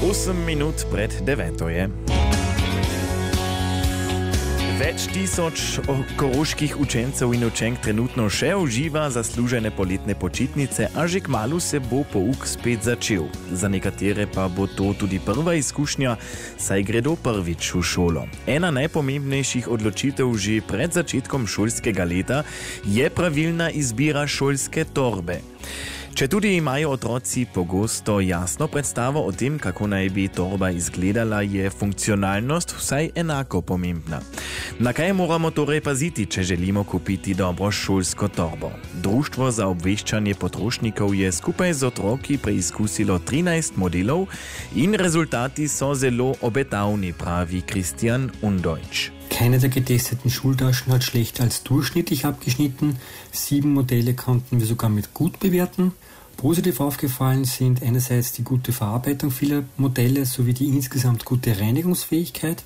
8 minut pred 9 je. Več tisoč koroških učencev in učenk trenutno še uživa zaslužene poletne počitnice, a že kmalu se bo pouk spet začel. Za nekatere pa bo to tudi prva izkušnja, saj gredo prvič v šolo. Ena najpomembnejših odločitev že pred začetkom šolskega leta je pravilna izbira šolske torbe. Če tudi imajo otroci pogosto jasno predstavo o tem, kako naj bi torba izgledala, je funkcionalnost vsaj enako pomembna. Na kaj moramo torej paziti, če želimo kupiti dobro šolsko torbo? Društvo za obveščanje potrošnikov je skupaj z otroki preizkusilo 13 modelov in rezultati so zelo obetavni, pravi Christian Undeutsch. Keine der getesteten Schultaschen hat schlechter als durchschnittlich abgeschnitten. 7 Modelle konnten wir sogar mit gut bewerten. Positiv aufgefallen sind einerseits die gute Verarbeitung vieler Modelle sowie die insgesamt gute Reinigungsfähigkeit.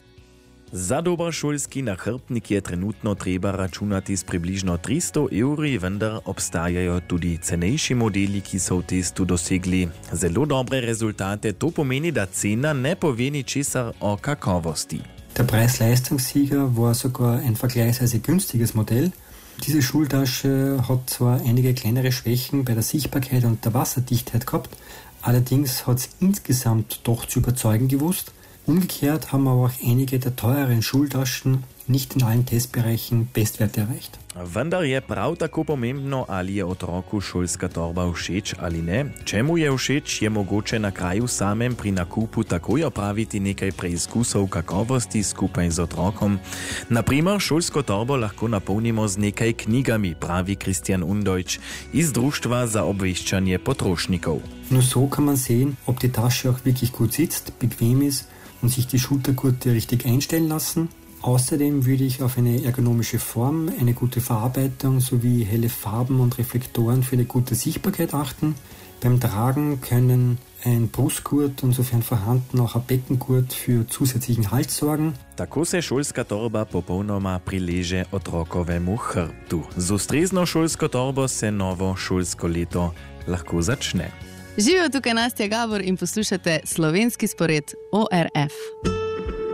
Za dober šolski nahrbtnik je trenutno treba računati s približno 300 €, vendar obstajajo tudi cenejši modeli, ki so v testu dosegli zelo dobre rezultate. To pomeni, da cena ne pove ničesar o kakovosti. Der Preis-Leistungssieger war sogar ein vergleichsweise günstiges Modell. Diese Schultasche hat zwar einige kleinere Schwächen bei der Sichtbarkeit und der Wasserdichtheit gehabt, allerdings hat es insgesamt doch zu überzeugen gewusst. Umgekehrt haben aber auch einige der teureren Schultaschen nicht in allen Testbereichen Bestwerte erreicht. Vendar je prav tako pomembno, ali je otroku šolska torba všeč ali ne. Če mu je všeč, je mogoče na kraju samem pri nakupu takoj opraviti nekaj preizkusov kakovosti skupaj z otrokom. Naprimer, šolsko torbo lahko napolnimo z nekaj knjigami, pravi Christian Undeutsch iz Društva za obveščanje potrošnikov. Nur so kann man sehen, ob die Tasche auch wirklich gut sitzt, bequem ist und sich die Schultergurte richtig einstellen lassen. Außerdem würde ich auf eine ergonomische Form, eine gute Verarbeitung sowie helle Farben und Reflektoren für eine gute Sichtbarkeit achten. Beim Tragen können ein Brustgurt und sofern vorhanden auch ein Beckengurt für zusätzlichen Halt sorgen. Tako se šolska torba popolnoma prileže otrokovemu hrbtu. Z ustrezno šolsko torbo se novo šolsko leto lahko začne. Živijo tukaj Nastja Gabor in poslušate slovenski spored ORF.